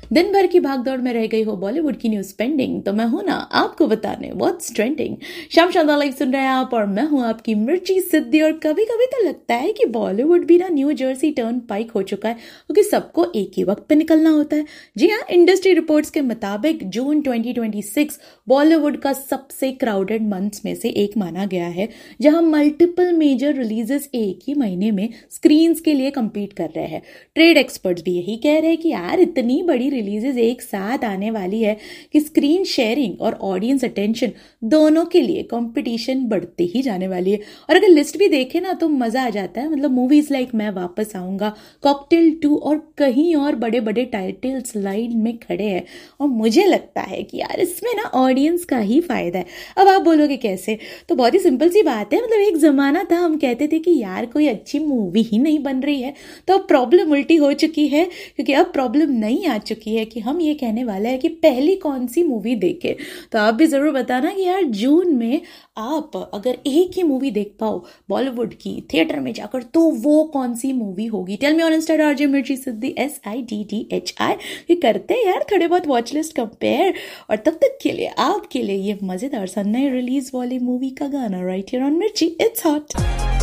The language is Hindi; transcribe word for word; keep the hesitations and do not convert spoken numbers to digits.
दिन भर की भागदौड़ में रह गई हो बॉलीवुड की न्यूज पेंडिंग, तो मैं हूं ना आपको बताने व्हाट्स ट्रेंडिंग। शाम शानदार लाइव सुन रहे हैं आप और मैं हूं आपकी मिर्ची सिद्धि। और कभी कभी तो लगता है कि बॉलीवुड भी ना न्यू जर्सी टर्न पाइक हो चुका है, क्योंकि सबको एक ही वक्त पे निकलना होता है। जी हाँ, इंडस्ट्री रिपोर्ट्स के मुताबिक June twenty twenty six Bollywood का सबसे क्राउडेड मंथ्स में से एक माना गया है, जहां मल्टीपल मेजर रिलीजेस एक ही महीने में स्क्रीन्स के लिए compete कर रहे हैं। ट्रेड एक्सपर्ट्स भी यही कह रहे हैं कि यार इतनी बड़ी रिलीजेस एक साथ आने वाली है कि स्क्रीन शेयरिंग और ऑडियंस अटेंशन दोनों के लिए कंपटीशन बढ़ते ही जाने वाली है। और अगर लिस्ट भी देखें ना तो मजा आ जाता है। मतलब मूवीज लाइक मैं वापस आऊंगा, कॉकटेल टू और कहीं और बड़े बड़े टाइटल्स लाइन में खड़े हैं। और मुझे लगता है कि यार इसमें ना ऑडियंस का ही फायदा है। अब आप बोलोगे कैसे, तो बहुत ही सिंपल सी बात है। मतलब एक जमाना था हम कहते थे कि यार कोई अच्छी मूवी ही नहीं बन रही है, तो अब प्रॉब्लम उल्टी हो चुकी है, क्योंकि अब प्रॉब्लम नहीं आ चुकी है कि हम ये कहने वाले हैं कि पहली कौन सी मूवी देखें। तो आप भी जरूर बताना कि यार जून में आप अगर एक ही मूवी देख पाओ बॉलीवुड की थिएटर में जाकर, तो वो कौन सी मूवी होगी। Tell me on Insta RJ मिर्ची सिद्धि S I D D H I. ये करते हैं यार थोड़े बहुत वॉच लिस्ट कंपेयर। और तब तक के लिए आपके लिए ये मजेदार सा नए रिलीज वाली मूवी का गाना राइट हियर ऑन मिर्ची इट्स हॉट।